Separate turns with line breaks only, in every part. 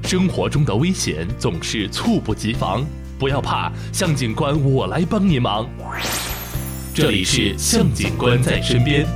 生活中的危险总是猝不及防，不要怕，向警官我来帮你忙。这里是向警官在身边。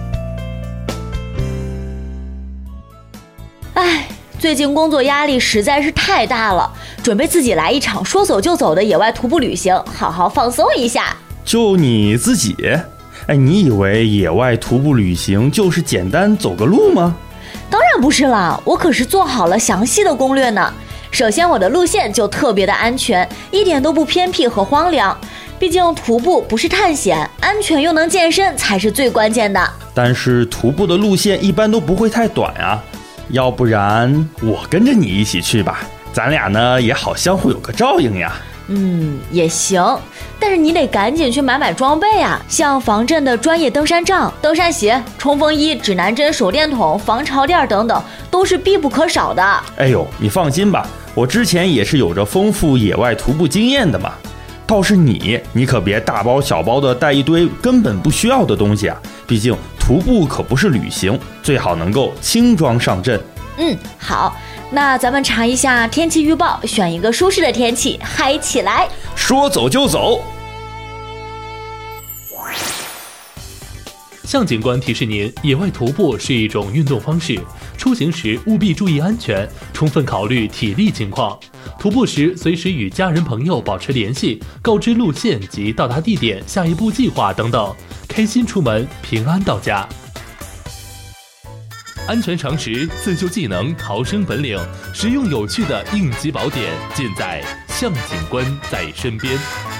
最近工作压力实在是太大了，准备自己来一场说走就走的野外徒步旅行，好好放松一下。
就你自己？你以为野外徒步旅行就是简单走个路吗？
当然不是啦，我可是做好了详细的攻略呢。首先我的路线就特别的安全，一点都不偏僻和荒凉，毕竟徒步不是探险，安全又能健身才是最关键的。
但是徒步的路线一般都不会太短啊，要不然我跟着你一起去吧，咱俩呢也好相互有个照应呀。
也行，但是你得赶紧去买装备啊，像防震的专业登山杖、登山鞋、冲锋衣、指南针、手电筒、防潮垫等等，都是必不可少的。
哎呦，你放心吧，我之前也是有着丰富野外徒步经验的嘛。倒是你可别大包小包的带一堆根本不需要的东西啊，毕竟徒步可不是旅行，最好能够轻装上阵。
好，那咱们查一下天气预报，选一个舒适的天气，嗨起来！
说走就走。
向警官提示您，野外徒步是一种运动方式，出行时务必注意安全，充分考虑体力情况。徒步时随时与家人朋友保持联系，告知路线及到达地点、下一步计划等等，开心出门，平安到家。安全常识、自救技能、逃生本领，实用有趣的应急宝典，尽在向警官在身边。